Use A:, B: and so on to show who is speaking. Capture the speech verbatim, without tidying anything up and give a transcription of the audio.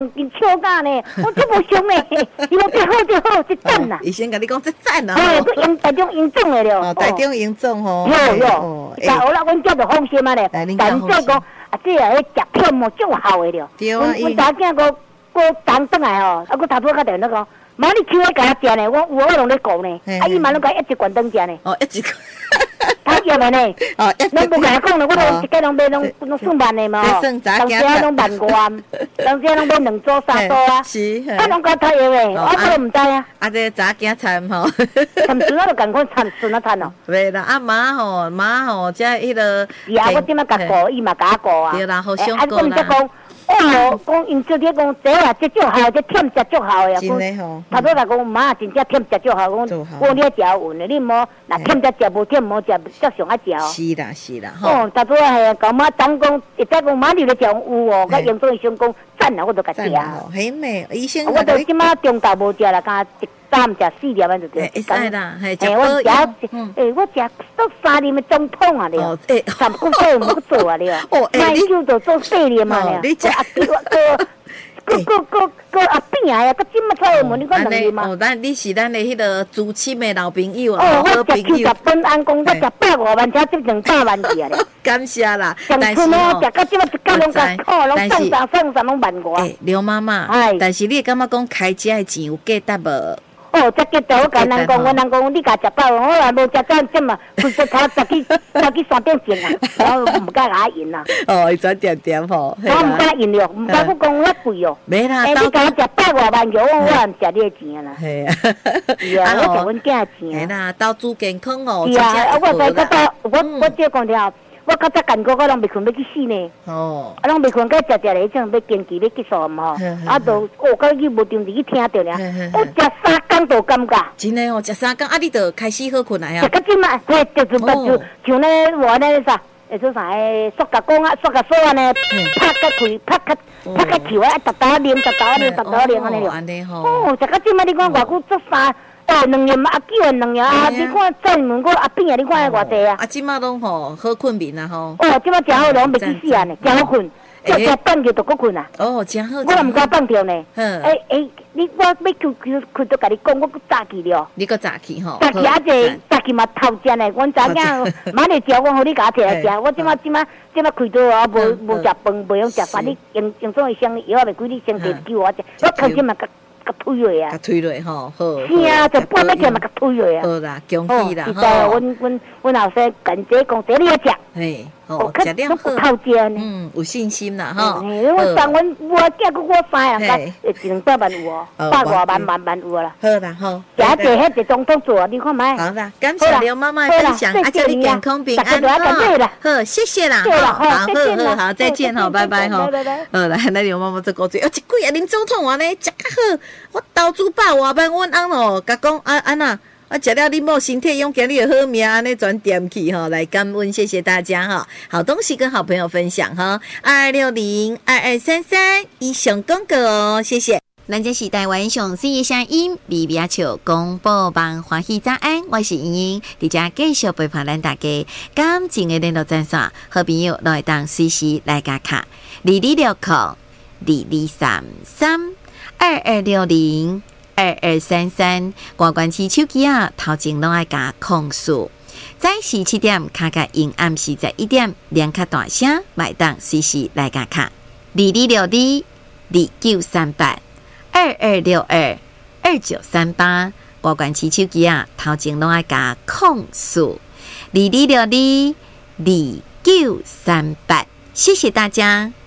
A: 因笑干呢，我这无想呢，伊讲最好最好，这赞啦。
B: 伊先甲你讲这赞啊。
A: 哎，佮英台中英总的了。
B: 哦，台中英总吼。
A: 有有，但后来阮叫做放心啊咧，但再讲啊，这啊迄食片哦，足好的了。
B: 对啊。
A: 阮阮查囝个个当转来吼，啊，佮头拄甲电话讲，妈你去我甲他食呢，我有我拢咧讲呢，啊，伊嘛拢甲一直关灯食呢。
B: 哦，一直。
A: 他约的呢，
B: 哦，
A: 拢无甲讲呢，我拢一家拢买拢拢算万的嘛，当时啊拢万外，当时啊拢买两组三组啊，
B: 是，
A: 啊拢甲他约的，我我都唔知啊。
B: 啊，这早惊参吼，
A: 参孙啊，就共款参孙啊参哦。
B: 袂啦，啊妈吼妈吼，即迄个。
A: 是啊，我即马甲顾，伊嘛甲我顾啊。
B: 对啦，互相顾啦。
A: 哦，讲因做啲讲，这啊，这足好，这忝食足好呀。
B: 真诶吼。
A: 头拄来讲，妈真正忝食足好，讲我你食有运的，你莫若忝则食，无忝莫食，则上爱食哦。
B: 是啦是啦，吼。
A: 哦，头拄啊系啊，讲妈当讲，会再讲妈你咧食有哦，甲杨总医生讲赞啊，我都甲食啊。
B: 嘿妹，医生。
A: 我都即马中昼无食啦，敢一早毋食四粒安就对。
B: 会使啦，嘿，
A: 食我食，诶，我食到三粒的总统啊了，三个月毋去做啊了，卖酒就做四粒嘛了。你食啊，个个个个个阿扁啊，个即马出来问你讲两粒嘛。
B: 哦，咱你是咱的迄个知心的老朋友啊，
A: 好朋友。哦，我食七十分安公，我食百外万，车接两百万去啊了。
B: 感谢啦，
A: 但是哦，食到即马一家拢甲靠，拢上上上上拢万外。
B: 诶，刘妈妈，但是你感觉讲开车的钱有价值无？
A: 哦，这个头我甲人讲，我人讲你甲食饱，我若无食这这嘛，开车头十去十去山顶种啊，然后唔敢甲引啦。
B: 哦，伊转点点吼。
A: 我唔敢引了，唔敢我讲我贵哦。
B: 没啦，
A: 你甲我食百外万药，我我唔食你的钱啦。
B: 系啊，
A: 是啊，我食阮囝的钱。
B: 系啦，投资健康哦。
A: 是啊，我再再到我我这讲了。我较早感觉我拢未困要去死呢，哦，啊，拢未困，甲食食咧，种要坚持要结束嘛吼，啊，都哦，甲伊无定时去听着俩，我食三工就感觉。
B: 真诶哦，食三工，啊，你就开始好困来啊。
A: 食到即摆，嘿，就就就像咧我咧啥，会做啥诶，塑胶管啊，塑胶锁安尼，拍甲开，拍甲拍甲球啊，逐打连，逐打连，逐打连安尼咯。安尼吼。哦，食到即摆，你看偌久做三。哦，两年嘛，啊九万两年啊！你看再问我阿扁啊，你看偌济啊？
B: 啊，即马拢吼好困眠啊吼。
A: 哦，即马真好，拢袂去死啊呢，真好困，就食放着就搁困啊。
B: 哦，真好。
A: 我毋敢放着呢。嗯。诶诶，你我要去去去都甲你讲，我搁早起了。
B: 你搁早起吼？
A: 早起啊，这早起嘛偷食呢。阮查囝妈咧食，我互你甲摕来食。我即马即马即马开刀啊，无无食饭，袂用食饭。你用用种医生药未几，你先摕叫我食。我头先嘛甲。甲推落啊！
B: 甲推落吼，好。
A: 是啊，就半暝起嘛，甲推落啊。
B: 好啦，恭喜啦！
A: 吼，是在阮阮阮后生跟这讲，这你要食。
B: 嘿，哦，食点好。
A: 透食呢。
B: 嗯，有信心啦，吼。
A: 我当阮我囝佮我三个人，一两百万有哦，百外万万万有啦。
B: 好啦，好。
A: 食一个迄一总统做，你看卖。
B: 好啦，感谢刘妈妈的分享，啊，祝你健康平安哈。好，谢谢啦，好，好，好，好，再见哈，拜拜哈。好啦，咱刘妈妈这个嘴，哦，一贵啊，林总统安尼食较好，我投资百外万，阮翁哦，甲讲啊安那。啊，食了你某身体勇健，你有好命，安尼转点去哈，来感恩，谢谢大家哈。好东西跟好朋友分享哈，二六零二二三三以上广告哦，谢谢。咱这是台湾上水的声音，微微笑广播网欢喜早安，我是莹莹，伫遮继续陪伴咱大家。感情的联络专线，好朋友都会当随时来加卡，二二六零二二三三二二六零。二二三三，关关起手机啊，头前拢爱加控诉。早时七点，卡卡因暗时十一点，连卡大声，买当随时来加卡。二二六二二九三八，二二六二二九三八，关关起手机啊，头前拢爱加控诉。二二六二二九三八，谢谢大家。